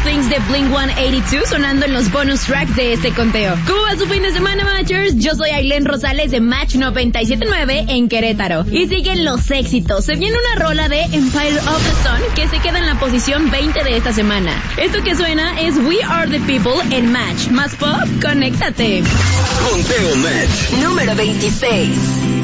Things de Blink-182 sonando en los bonus tracks de este conteo. ¿Cómo va su fin de semana, Matchers? Yo soy Ailén Rosales de Match 97.9 en Querétaro. Y siguen los éxitos. Se viene una rola de Empire of the Sun que se queda en la posición 20 de esta semana. Esto que suena es We Are the People en Match. Más pop, conéctate. Conteo Match. Número 26.